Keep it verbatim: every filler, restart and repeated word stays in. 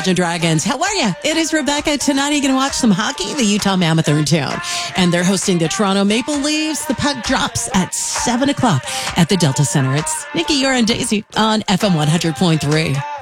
Imagine Dragons. How are you? It is Rebecca. Tonight, you're going to watch some hockey. The Utah Mammoth are in town, and they're hosting the Toronto Maple Leafs. The puck drops at seven o'clock at the Delta Center. It's Nikki, you're and Daisy on F M one hundred point three.